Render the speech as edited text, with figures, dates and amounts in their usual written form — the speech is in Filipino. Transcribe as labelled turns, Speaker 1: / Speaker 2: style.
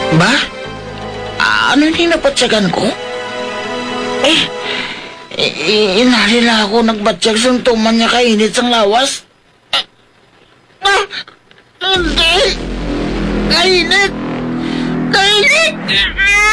Speaker 1: Ba? Ano yung napatsagan ko? Inali na ako nagbatsyag sa tuman niya kainit sang lawas. Hindi! Kainit! Kainit!